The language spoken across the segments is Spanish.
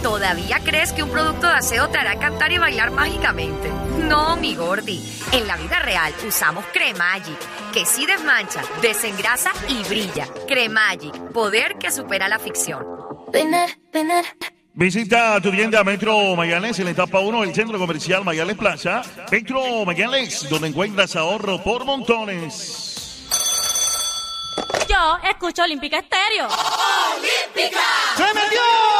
¿Todavía crees que un producto de aseo te hará cantar y bailar mágicamente? No, mi gordi. En la vida real usamos Cremagic, que sí desmancha, desengrasa y brilla. Cremagic, poder que supera la ficción. Visita tu tienda Metro Mayales en la etapa 1 del Centro Comercial Mayales Plaza. Metro Mayales, donde encuentras ahorro por montones. Yo escucho Olímpica Estéreo. ¡Olímpica! ¡Se metió!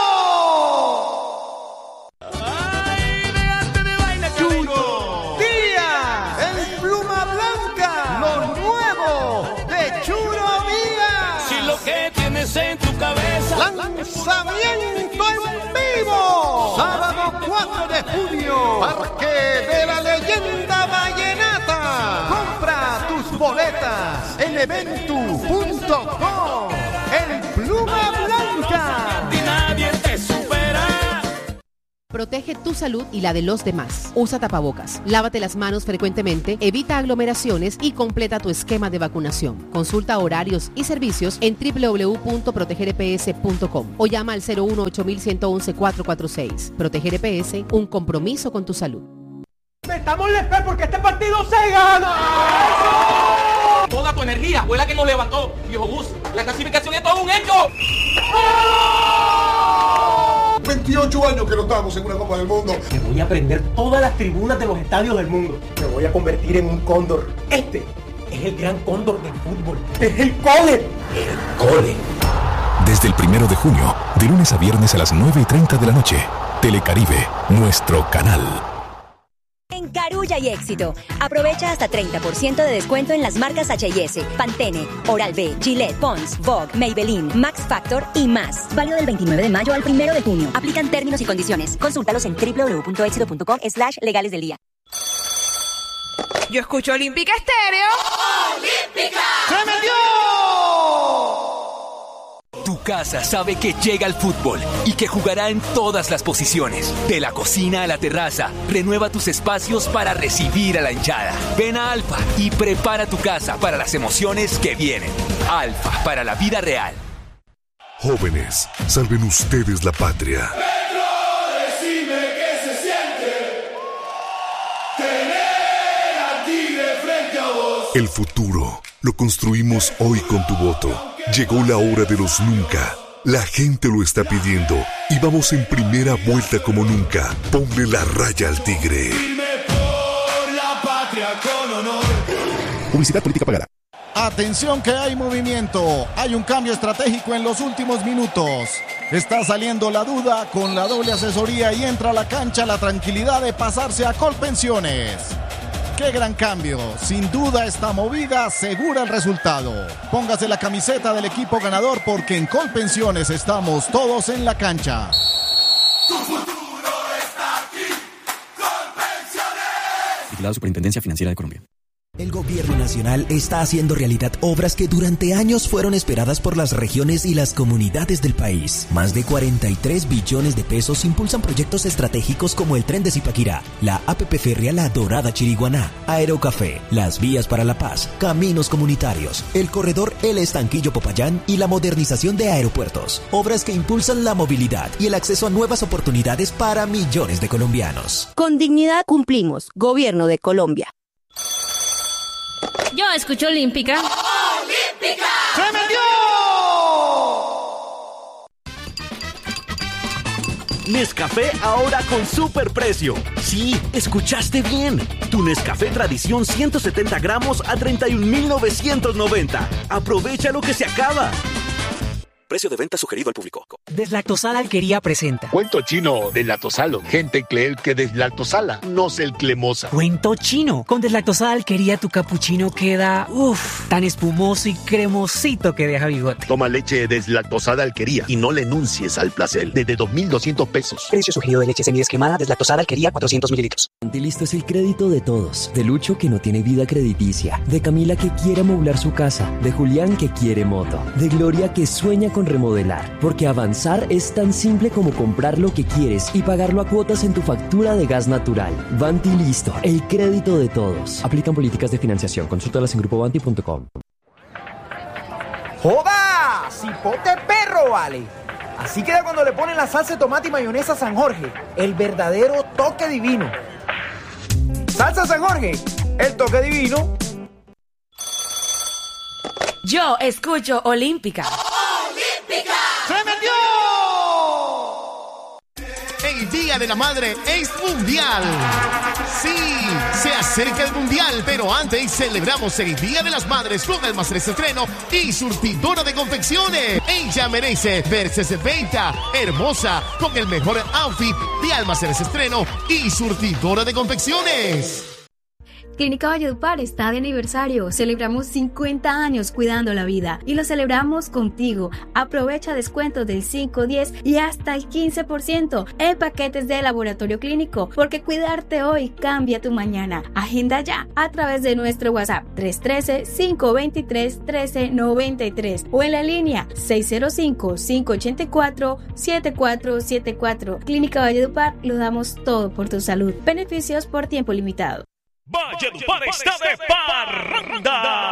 ¡Ay, déjate de vaina, ¡Churo! ¡Día! ¡El Pluma Blanca! ¡Lo nuevo de Churo Díaz! Si lo que tienes en tu cabeza... ¡Lanzamiento en vivo! Sábado 4 de junio, Parque de la Leyenda Vallenata. Compra tus boletas en eventu.com. El Pluma Blanca. Y nadie te supera. Protege tu salud y la de los demás. Usa tapabocas, lávate las manos frecuentemente, evita aglomeraciones y completa tu esquema de vacunación. Consulta horarios y servicios en www.protegereps.com o llama al 018-111-446. Proteger EPS, un compromiso con tu salud. ¡Metamos el espejo porque este partido se gana! Toda tu energía fue la que nos levantó, viejo Gus. La clasificación es todo un hecho. 28 años que no estamos en una Copa del Mundo. Te voy a prender todas las tribunas de los estadios del mundo. Me voy a convertir en un cóndor. Este es el gran cóndor del fútbol. Es el cole. El cole. Desde el 1 de junio, de lunes a viernes a las 9:30 de la noche. Telecaribe, nuestro canal. En Carulla y Éxito, aprovecha hasta 30% de descuento en las marcas H&S, Pantene, Oral-B, Gillette, Pond's, Vogue, Maybelline, Max Factor y más. Válido del 29 de mayo al 1 de junio. Aplican términos y condiciones. Consúltalos en www.exito.com/legales del día. Yo escucho Olímpica Estéreo. ¡Olímpica! ¡Se metió! Tu casa sabe que llega el fútbol y que jugará en todas las posiciones. De la cocina a la terraza, renueva tus espacios para recibir a la hinchada. Ven a Alfa y prepara tu casa para las emociones que vienen. Alfa, para la vida real. Jóvenes, salven ustedes la patria. Metro, decime qué se siente tener a Tigre frente a vos. El futuro lo construimos hoy con tu voto. Llegó la hora de los nunca. La gente lo está pidiendo y vamos en primera vuelta como nunca. Ponle la raya al Tigre. Firme por la patria con honor. Publicidad política pagada. Atención que hay movimiento. Hay un cambio estratégico en los últimos minutos. Está saliendo la duda con la doble asesoría y entra a la cancha la tranquilidad de pasarse a Colpensiones. ¡Qué gran cambio! Sin duda esta movida asegura el resultado. Póngase la camiseta del equipo ganador porque en Colpensiones estamos todos en la cancha. Tu futuro está aquí. Colpensiones. Vigilado Superintendencia Financiera de Colombia. El gobierno nacional está haciendo realidad obras que durante años fueron esperadas por las regiones y las comunidades del país. Más de 43 billones de pesos impulsan proyectos estratégicos como el tren de Zipaquirá, la APP férrea La Dorada Chiriguaná, Aerocafé, las vías para la paz, caminos comunitarios, el corredor El Estanquillo Popayán y la modernización de aeropuertos. Obras que impulsan la movilidad y el acceso a nuevas oportunidades para millones de colombianos. Con dignidad cumplimos. Gobierno de Colombia. Yo escucho Olímpica. ¡Olímpica! ¡Se metió! Nescafé ahora con superprecio. Sí, escuchaste bien. Tu Nescafé Tradición 170 gramos a 31.990. Aprovecha lo que se acaba. Precio de venta sugerido al público. Deslactosada Alquería presenta. Cuento chino deslactosalo. Gente cree que deslactosala, no es el cremosa. Cuento chino. Con Deslactosada Alquería tu capuchino queda, tan espumoso y cremosito que deja bigote. Toma leche deslactosada Alquería y no le enuncies al placer. Desde 2.200 pesos. Precio sugerido de leche semidescremada Deslactosada Alquería 400 mililitros. Listo es el crédito de todos. De Lucho que no tiene vida crediticia. De Camila que quiere amoblar su casa. De Julián que quiere moto. De Gloria que sueña con remodelar, porque avanzar es tan simple como comprar lo que quieres y pagarlo a cuotas en tu factura de gas natural. Banti Listo, el crédito de todos. Aplican políticas de financiación. Consúltalas en grupobanti.com. ¡Joda! ¡Cipote perro, vale! Así queda cuando le ponen la salsa de tomate y mayonesa San Jorge, el verdadero toque divino. Salsa San Jorge, el toque divino. Yo escucho Olímpica. ¡Olímpica! ¡Se metió! El Día de la Madre es mundial. Sí, se acerca el mundial, pero antes celebramos el Día de las Madres con Almacenes Estreno y surtidora de confecciones. Ella merece verse 70, hermosa, con el mejor outfit de Almacenes Estreno y surtidora de confecciones. Clínica Valledupar está de aniversario. Celebramos 50 años cuidando la vida y lo celebramos contigo. Aprovecha descuentos del 5, 10 y hasta el 15% en paquetes de laboratorio clínico, porque cuidarte hoy cambia tu mañana. Agenda ya a través de nuestro WhatsApp 313-523-1393 o en la línea 605-584-7474. Clínica Valledupar, lo damos todo por tu salud. Beneficios por tiempo limitado. Valledupar está de parranda.